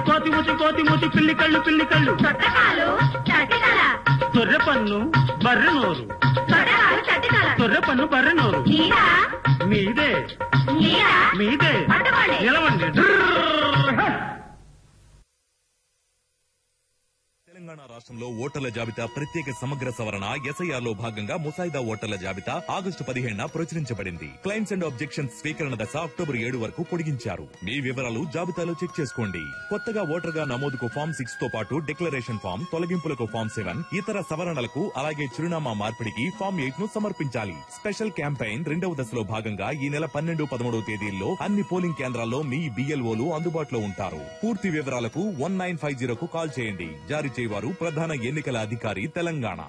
కోతి మూతి పిల్లి కళ్ళు తొట్టకాలు చటికల తొర్రె పన్ను బర్రె నోరు తొట్టకాలు చటికల తొర్రె పన్ను బర్రె నోరు మీదే నిలవండి. తెలంగాణ రాష్ట్రంలో ఓటర్ల జాబితా ప్రత్యేక సమగ్ర సవరణ ఎస్ఐఆర్లో భాగంగా ముసాయిదా ఓటర్ల జాబితా ఆగస్టు 15న ప్రచురించబడింది. క్లైమ్స్ అండ్ ఆబ్జెక్షన్స్ స్వీకరణ దశ అక్టోబర్ 7 వరకు పొడిగించారు. మీ వివరాలు జాబితాలో చెక్ చేసుకోండి. కొత్తగా ఓటర్గా నమోదుకు ఫామ్ 6 తో పాటు డిక్లరేషన్ ఫామ్, తొలగింపులకు ఫామ్ 7, ఇతర సవరణలకు అలాగే చిరునామా మార్పిడికి ఫామ్ 8 ను సమర్పించాలి. స్పెషల్ క్యాంపెయిన్ 2వ దశలో భాగంగా ఈ నెల 12, 13 తేదీల్లో అన్ని పోలింగ్ కేంద్రాల్లో మీ BLOలు అందుబాటులో ఉంటారు. పూర్తి వివరాలకు 1950కు కాల్ చేయండి. జారీ చేయవారు ప్రధాన ఎన్నికల అధికారి తెలంగాణ.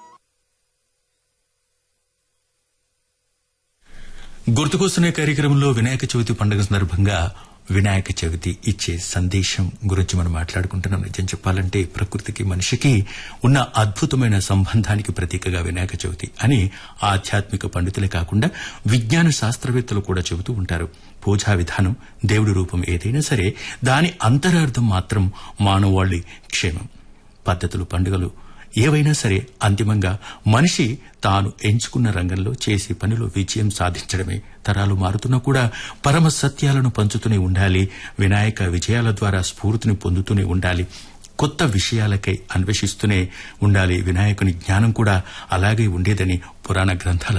గుర్తుకొస్తున్న కార్యక్రమంలో వినాయక చవితి పండుగ సందర్భంగా వినాయక చవితి ఇచ్చే సందేశం గురించి మనం మాట్లాడుకుంటున్నాం. నిజం చెప్పాలంటే ప్రకృతికి మనిషికి ఉన్న అద్భుతమైన సంబంధానికి ప్రతీకగా వినాయక చవితి అని ఆధ్యాత్మిక పండితులే కాకుండా విజ్ఞాన శాస్త్రవేత్తలు కూడా చెబుతూ ఉంటారు. పూజా విధానం, దేవుడి రూపం ఏదైనా సరే దాని అంతరార్థం మాత్రం మానవాళి క్షేమం. పద్ధతులు, పండుగలు ఏవైనా సరే అంతిమంగా మనిషి తాను ఎంచుకున్న రంగంలో చేసే పనిలో విజయం సాధించడమే. తరాలు మారుతున్నా కూడా పరమ సత్యాలను పంచుతూనే ఉండాలి. వినాయక విజయాల ద్వారా స్ఫూర్తిని పొందుతూనే ఉండాలి. కొత్త విషయాలకై అన్వేషిస్తూనే ఉండాలి. వినాయకుని జ్ఞానం కూడా అలాగే ఉండేదని పురాణ గ్రంథాల